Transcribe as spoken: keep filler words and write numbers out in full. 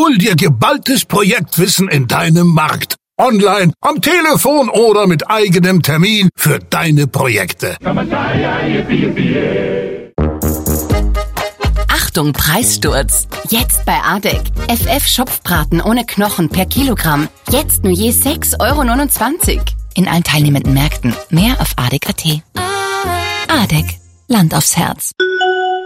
Hol dir geballtes Projektwissen in deinem Markt. Online, am Telefon oder mit eigenem Termin für deine Projekte. Achtung, Preissturz. Jetzt bei Adek. F F Schopfbraten ohne Knochen per Kilogramm. Jetzt nur je sechs Euro neunundzwanzig. In allen teilnehmenden Märkten. Mehr auf adek punkt at. Adek. Land aufs Herz.